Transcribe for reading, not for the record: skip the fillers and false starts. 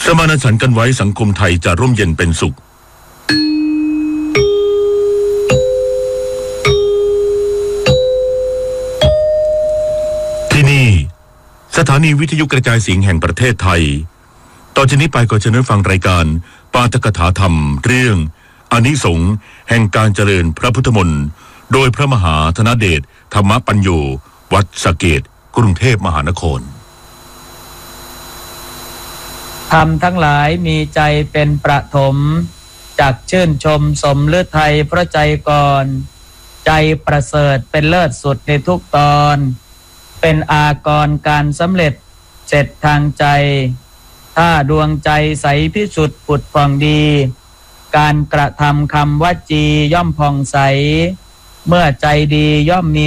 สมานฉันท์กันไว้สังคมไทยจะร่มเย็นเป็นสุขที่นี่สถานีวิทยุกระจายเสียงแห่งประเทศไทยต่อจากนี้ไปก็จะเชิญฟังรายการปาฐกถาธรรมเรื่องอานิสงส์แห่งการเจริญพระพุทธมนต์โดยพระมหาธนเดชธรรมปัญโยวัดสะเกษกรุงเทพมหานครธรรมทั้งหลายมีใจเป็นประถมจักชื่นชมสมฤทัยพระใจก่อนใจประเสริฐเป็นเลิศสุดในทุกตอนเป็นอากรการสำเร็จเสร็จทางใจถ้าดวงใจใสพิสุทธิ์ผุดผ่องดีการกระทำคำวจีย่อมผ่องใสเมื่อใจดีย่อมมี